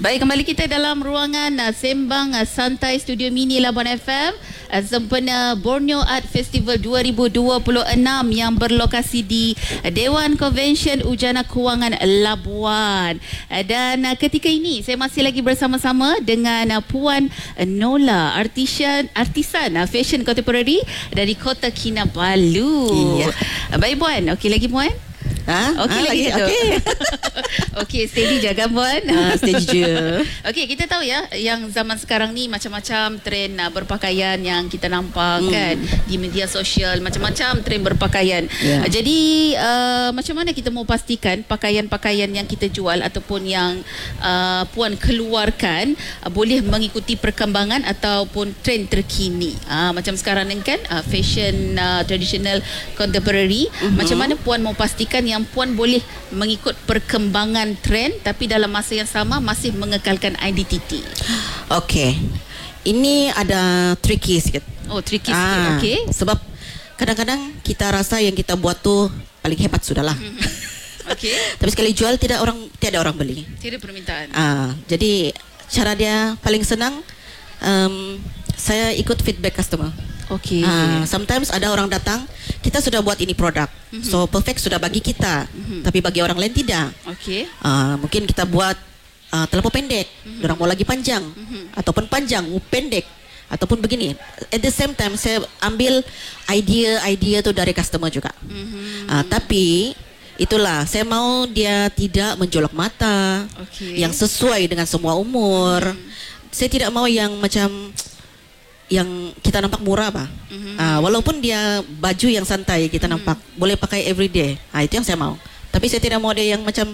Baik, kembali kita dalam ruangan Sembang Santai Studio Mini Labuan FM sempena Borneo Art Festival 2026 yang berlokasi di Dewan Convention Ujana Kewangan Labuan. Dan ketika ini saya masih lagi bersama-sama dengan Puan Nola, artisan fashion contemporary dari Kota Kinabalu. Iya. Baik Puan, okey lagi Puan? Okey lagi tu. Okey. Okey, steady je kan Puan? Steady je. Okey, kita tahu ya yang zaman sekarang ni macam-macam trend berpakaian yang kita nampak kan di media sosial, macam-macam trend berpakaian. Jadi macam mana kita mau pastikan pakaian-pakaian yang kita jual ataupun yang Puan keluarkan boleh mengikuti perkembangan ataupun trend terkini. Macam sekarang ni kan fashion traditional contemporary. Macam mana Puan mau pastikan yang Puan boleh mengikut perkembangan trend tapi dalam masa yang sama masih mengekalkan identiti? Okey. Ini ada tricky sikit. Oh, tricky sikit. Okey. Sebab kadang-kadang kita rasa yang kita buat tu paling hebat sudahlah. Okey. Tapi sekali jual tiada orang beli. Tiada permintaan. Jadi cara dia paling senang, saya ikut feedback customer. Okey. Sometimes ada orang datang, kita sudah buat ini produk, so perfect sudah bagi kita, tapi bagi orang lain tidak. Okey. Mungkin kita buat terlalu pendek, orang mau lagi panjang, ataupun panjang pendek, ataupun begini. At the same time saya ambil idea tu dari customer juga. Tapi itulah saya mau dia tidak menjolok mata, yang sesuai dengan semua umur. Saya tidak mau yang macam yang kita nampak murah bah. Walaupun dia baju yang santai kita nampak boleh pakai everyday. Itu yang saya mau. Tapi saya tidak mau dia yang macam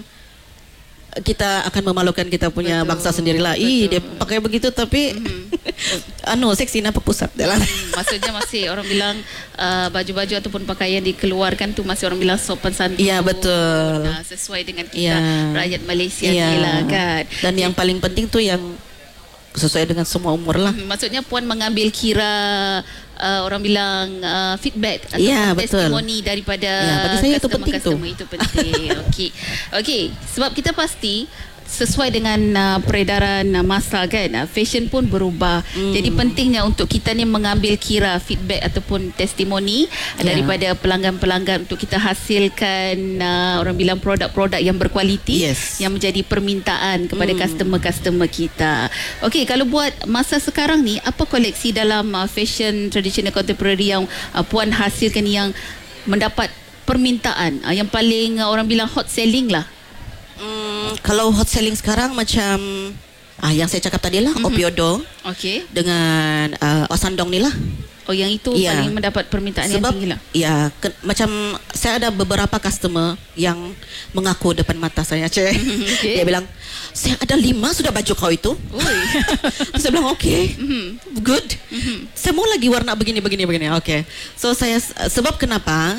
kita akan memalukan kita punya bangsa sendirilah. Dia pakai begitu tapi seksi nampak pusat dalam. Maksudnya masih orang bilang baju-baju ataupun pakaian dikeluarkan tu masih orang bilang sopan santun. Ya, betul. Sesuai dengan kita rakyat Malaysia ni lah kan. Dan yang paling penting tu yang sesuai dengan semua umur lah. Maksudnya Puan mengambil kira orang bilang feedback atau testimoni daripada bagi saya itu penting tu. Itu penting. Okey. Sebab kita pasti sesuai dengan peredaran masa kan, fashion pun berubah. Jadi pentingnya untuk kita ni mengambil kira feedback ataupun testimoni daripada pelanggan-pelanggan untuk kita hasilkan orang bilang produk-produk yang berkualiti, yang menjadi permintaan kepada customer-customer kita. Okey, kalau buat masa sekarang ni, apa koleksi dalam fashion traditional contemporary yang Puan hasilkan yang mendapat permintaan, yang paling orang bilang hot selling lah? Kalau hot selling sekarang macam yang saya cakap tadi lah, Opiodo dengan Osandong ni lah. Oh, yang itu paling mendapat permintaan yang tinggi lah. Macam saya ada beberapa customer yang mengaku depan mata saya, dia bilang, saya ada 5 sudah baju kau itu. Saya bilang good. Saya mau lagi warna begini. Okay. So saya sebab kenapa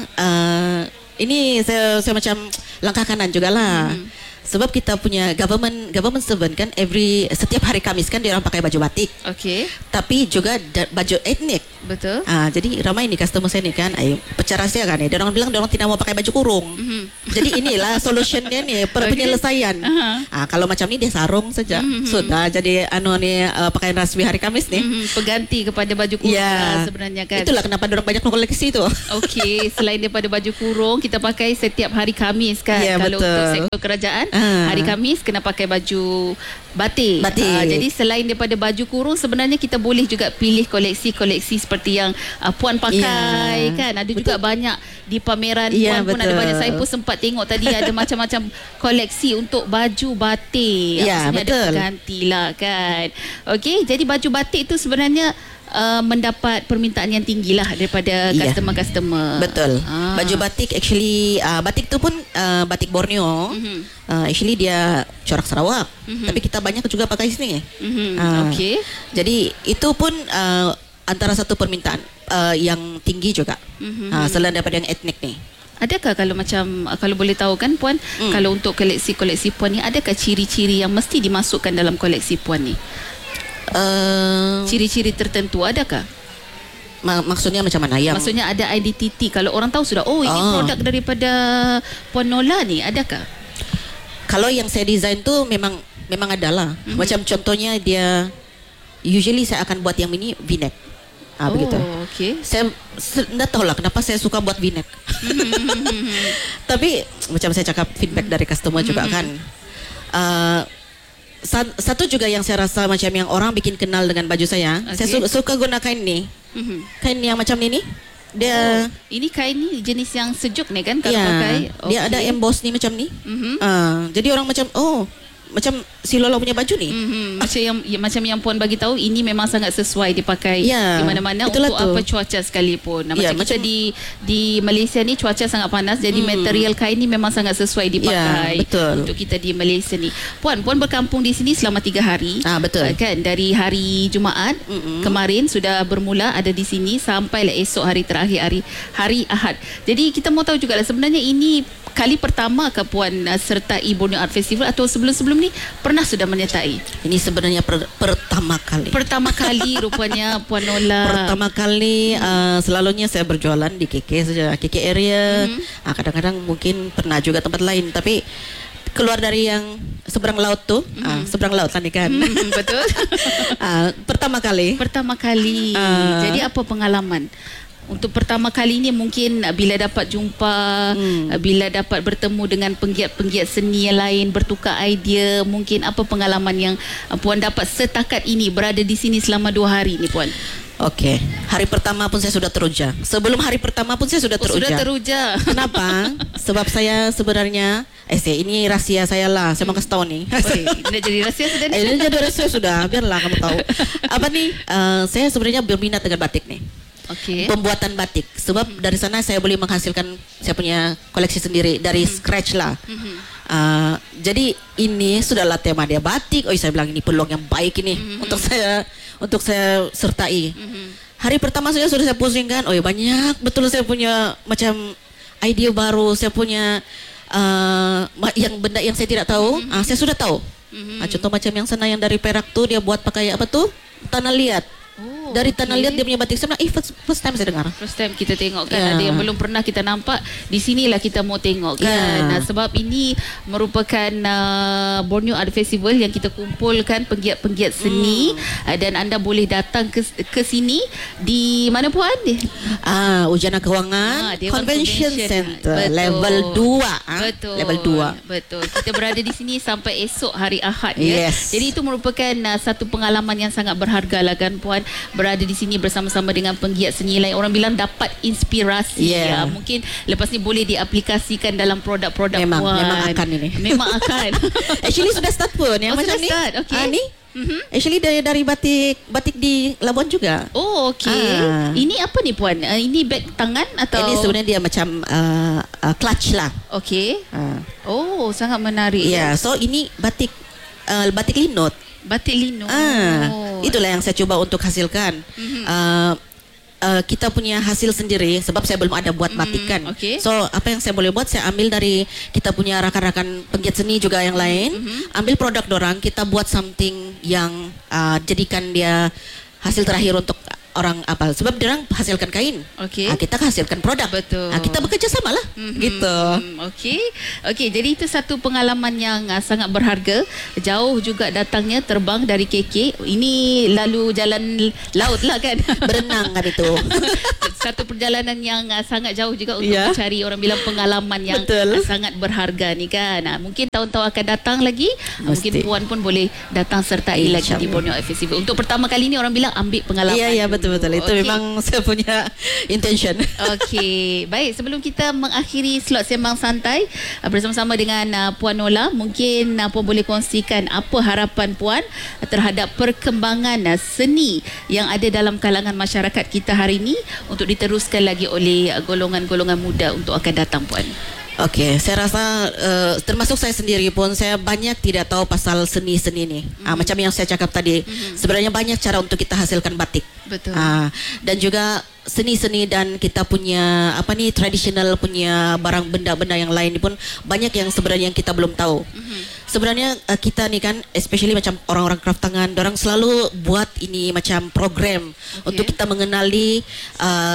ini saya macam langkah kanan jugalah. Sebab kita punya government servant kan, setiap hari Kamis kan dia orang pakai baju batik. Tapi juga baju etnik. Betul. Jadi ramai ni customer saya ni kan, pecah rahsia kan ni. Dia orang bilang dia orang tidak mau pakai baju kurung. Jadi inilah solution dia ni, penyelesaian. Kalau macam ni dia sarung saja. Sudah jadi ni pakaian rasmi hari Kamis ni. Pengganti kepada baju kurung sebenarnya kan. Itulah kenapa dia orang banyak koleksi tu. Okey, selain daripada baju kurung, kita pakai setiap hari Kamis kan. Kalau untuk sektor kerajaan, hari Khamis kena pakai baju batik. Jadi selain daripada baju kurung, sebenarnya kita boleh juga pilih koleksi-koleksi seperti yang Puan pakai kan. Ada juga banyak di pameran Puan pun ada banyak. Saya pun sempat tengok tadi ada macam-macam koleksi untuk baju batik. Maksudnya ada ganti lah kan. Okey, jadi baju batik tu sebenarnya mendapat permintaan yang tinggi lah daripada customer-customer. Betul. Baju batik actually batik tu pun batik Borneo. Actually dia corak Sarawak. Tapi kita banyak juga pakai sini. Jadi itu pun antara satu permintaan yang tinggi juga. Selain daripada yang etnik ni. Adakah kalau boleh tahu kan Puan, kalau untuk koleksi-koleksi Puan ni, adakah ciri-ciri yang mesti dimasukkan dalam koleksi Puan ni? Ciri-ciri tertentu adakah? Maksudnya macam mana? Maksudnya ada identiti. Kalau orang tahu sudah, ini produk daripada Puan Nola ni, adakah? Kalau yang saya design tu memang memang ada lah. Macam contohnya dia usually saya akan buat yang mini V-neck. Begitu. Okay. Saya tidak tahu lah kenapa saya suka buat V-neck. Tapi macam saya cakap feedback dari customer juga kan. Satu juga yang saya rasa macam yang orang bikin kenal dengan baju saya. Saya suka guna kain ni. Kain yang macam ni. Dia ini kain ni jenis yang sejuk ni kan kalau ya, pakai. Dia ada emboss ni macam ni. Jadi orang macam macam si Lola punya baju ni. Macam yang puan bagi tahu ini memang sangat sesuai dipakai di mana-mana untuk apa cuaca sekalipun. Macam kita di Malaysia ni cuaca sangat panas, jadi material kain ni memang sangat sesuai dipakai untuk kita di Malaysia ni. Puan berkampung di sini selama 3 hari. Betul. Kan dari hari Jumaat kemarin sudah bermula ada di sini sampailah esok hari terakhir hari Ahad. Jadi kita mau tahu juga lah sebenarnya ini kali pertama ke puan sertai Borneo Art Festival atau sebelum-sebelum ni pernah sudah menyertai? Ini sebenarnya pertama kali. Pertama kali rupanya Puan Nola. Pertama kali. Selalunya saya berjualan di KK saja, KK area. Kadang-kadang mungkin pernah juga tempat lain, tapi keluar dari yang seberang laut tu, seberang laut lah ni kan. Betul. Pertama kali. Jadi apa pengalaman? Untuk pertama kali ni mungkin bila dapat jumpa, bila dapat bertemu dengan penggiat-penggiat seni yang lain, bertukar idea, mungkin apa pengalaman yang puan dapat setakat ini berada di sini selama 2 hari ni puan? Okey, hari pertama pun saya sudah teruja. Sebelum hari pertama pun saya sudah teruja. Sudah teruja. Kenapa? Sebab saya sebenarnya ini rahsia saya lah. Saya mau kasih tahu ni. Dah jadi rahsia sudah ni. Dah jadi rahsia sudah. Biarlah kamu tahu. Apa ni? Saya sebenarnya berminat dengan batik ni. Pembuatan batik. Sebab dari sana saya boleh menghasilkan saya punya koleksi sendiri dari scratch lah. Jadi ini sudahlah tema dia batik. Saya bilang ini peluang yang baik ini untuk saya sertai. Hari pertama sudah saya pusingkan. Banyak betul saya punya macam idea baru. Saya punya yang benda yang saya tidak tahu. Saya sudah tahu. Contoh macam yang sana yang dari Perak tu dia buat pakai apa tu? Tanah liat. Dari tanah liat dia punya batik. Saya bilang, first time saya dengar. First time kita tengok kan. Ada yang belum pernah kita nampak. Di sinilah kita mau tengok kan. Sebab ini merupakan Borneo Art Festival yang kita kumpulkan penggiat-penggiat seni. Dan anda boleh datang ke sini di mana puan? Ujana Kewangan Convention Center. Betul. Level 2. Betul. Level 2. Betul. Kita berada di sini sampai esok hari Ahad. Yes. Jadi itu merupakan satu pengalaman yang sangat berharga lah kan puan. Berada di sini bersama-sama dengan penggiat seni lain. Orang bilang dapat inspirasi. Mungkin lepas ni boleh diaplikasikan dalam produk-produk puan. Memang akan ini. Memang akan. Actually sudah start pun yang macam ni. Ni actually dari batik di Labuan juga. Ini apa ni puan? Ini beg tangan atau? Ini sebenarnya dia macam clutch lah. Sangat menarik. So ini batik linot. Batik lino. Itulah yang saya cuba untuk hasilkan. Kita punya hasil sendiri sebab saya belum ada buat batik kan. So apa yang saya boleh buat, saya ambil dari kita punya rakan-rakan penggiat seni juga yang lain. Ambil produk dorang, kita buat something yang jadikan dia hasil terakhir untuk orang apa, sebab dia orang hasilkan kain, kita hasilkan produk. Betul. Kita bekerja sama lah, gitu. Jadi itu satu pengalaman yang sangat berharga. Jauh juga datangnya, terbang dari KK. Ini lalu jalan laut lah kan. Berenang kan itu. Satu perjalanan yang sangat jauh juga untuk mencari, orang bilang, pengalaman yang sangat berharga ni kan. Mungkin tahun-tahun akan datang lagi, mungkin puan pun boleh datang sertai lagi di Borneo Art Festival. Untuk pertama kali ni orang bilang ambil pengalaman. Ya, betul. Itu memang saya punya intention. Baik, sebelum kita mengakhiri slot sembang santai bersama-sama dengan Puan Nola, mungkin puan boleh kongsikan apa harapan puan terhadap perkembangan seni yang ada dalam kalangan masyarakat kita hari ini untuk diteruskan lagi oleh golongan-golongan muda untuk akan datang puan. Saya rasa termasuk saya sendiri pun saya banyak tidak tahu pasal seni-seni ni. Macam yang saya cakap tadi, sebenarnya banyak cara untuk kita hasilkan batik. Betul. Dan juga seni-seni dan kita punya tradisional punya barang benda-benda yang lain ni pun banyak yang sebenarnya yang kita belum tahu. Sebenarnya kita ni kan, especially macam orang-orang craft tangan, orang selalu buat ini macam program untuk kita mengenali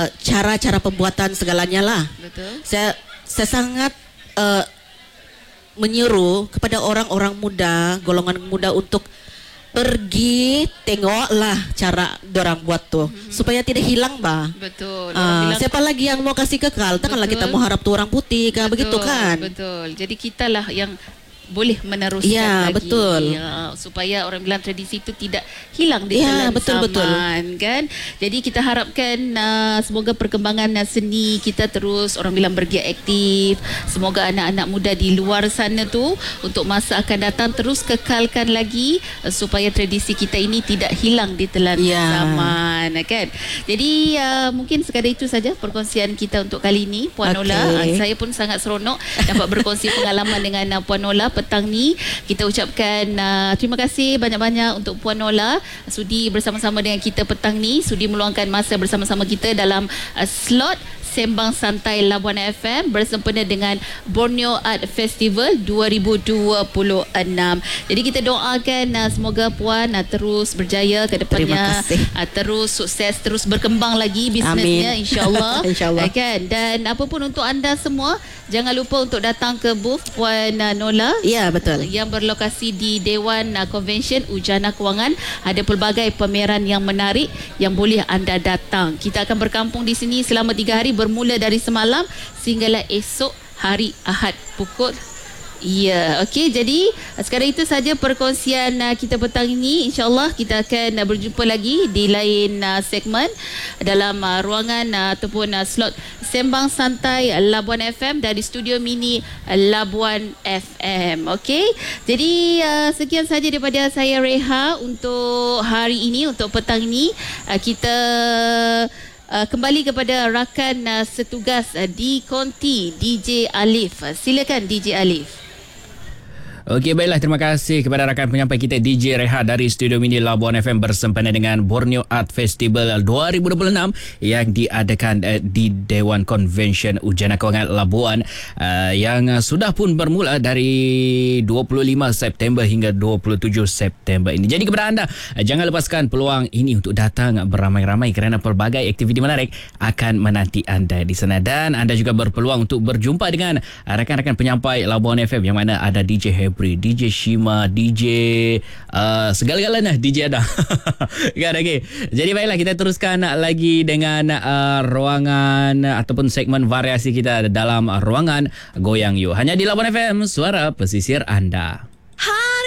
cara-cara pembuatan segalanya lah. Betul. Saya sangat menyeru kepada orang-orang muda, golongan muda untuk pergi tengoklah cara dorang buat tuh supaya tidak hilang bah. Betul. Orang bilang, Siapa lagi yang mau kasih kekal? Takkanlah kita mau harap tuh orang putih kan begitu kan? Betul. Jadi kitalah yang boleh meneruskan Ya, lagi. betul. Ya, supaya orang bilang tradisi itu tidak hilang di Ya, jalan betul, zaman betul. kan. Jadi kita harapkan semoga perkembangan seni kita terus orang bilang bergiat aktif. Semoga anak-anak muda di luar sana tu untuk masa akan datang terus kekalkan lagi supaya tradisi kita ini tidak hilang di telan Ya. zaman kan. Jadi mungkin sekadar itu saja perkongsian kita untuk kali ini Puan Okey. Nola. Saya pun sangat seronok dapat berkongsi pengalaman dengan Puan Nola petang ni. Kita ucapkan terima kasih banyak-banyak untuk Puan Nola sudi bersama-sama dengan kita petang ni, sudi meluangkan masa bersama-sama kita dalam slot Sembang Santai Labuan FM bersempena dengan Borneo Art Festival 2026. Jadi kita doakan semoga Puan terus berjaya ke depannya, Terima kasih. terus sukses, terus berkembang lagi bisnesnya Amin. insya-Allah. InsyaAllah. Kan? Dan apa pun untuk anda semua, jangan lupa untuk datang ke booth Puan Nola Ya, betul. yang berlokasi di Dewan Convention Ujana Kewangan. Ada pelbagai pameran yang menarik yang boleh anda datang. Kita akan berkampung di sini selama 3 hari bermula dari semalam sehinggalah esok hari Ahad pukul. Ya, okey. Jadi sekarang itu saja perkongsian kita petang ini. InsyaAllah kita akan berjumpa lagi di lain segmen dalam ruangan ataupun slot Sembang Santai Labuan FM dari studio mini Labuan FM. Okey. Jadi sekian saja daripada saya Reha untuk hari ini, untuk petang ini. Kita kembali kepada rakan setugas di Konti, DJ Alif. Silakan DJ Alif. Okey, baiklah, terima kasih kepada rakan penyampai kita DJ Reha dari Studio Mini Labuan FM bersempena dengan Borneo Art Festival 2026 yang diadakan di Dewan Convention Ujana Kewangan Labuan yang sudah pun bermula dari 25 September hingga 27 September ini. Jadi kepada anda, jangan lepaskan peluang ini untuk datang beramai-ramai kerana pelbagai aktiviti menarik akan menanti anda di sana, dan anda juga berpeluang untuk berjumpa dengan rakan-rakan penyampai Labuan FM yang mana ada DJ DJ Shima, DJ segala-galanya DJ ada. Kan, okey. Jadi baiklah, kita teruskan lagi dengan ruangan ataupun segmen variasi kita dalam ruangan Goyang You. Hanya di Labuan FM, suara pesisir anda. Hai